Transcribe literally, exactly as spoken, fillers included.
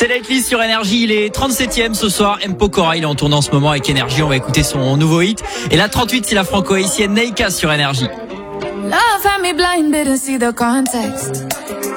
C'est Lately sur Énergie, il est trente-septième ce soir. M. Pokora, il est en tournée en ce moment avec Énergie, on va écouter son nouveau hit. Et la trente-huit, c'est la franco-haïtienne Neika sur Énergie. Love had me blind, didn't see the context.